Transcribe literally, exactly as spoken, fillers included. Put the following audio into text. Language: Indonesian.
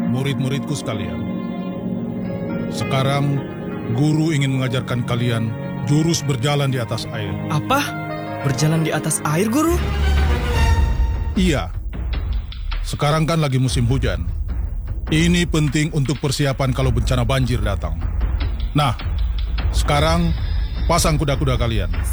Murid-muridku sekalian, sekarang guru ingin mengajarkan kalian jurus berjalan di atas air. Apa? Berjalan di atas air, Guru? Iya. Sekarang kan lagi musim hujan. Ini penting untuk persiapan kalau bencana banjir datang. Nah, sekarang pasang kuda-kuda kalian.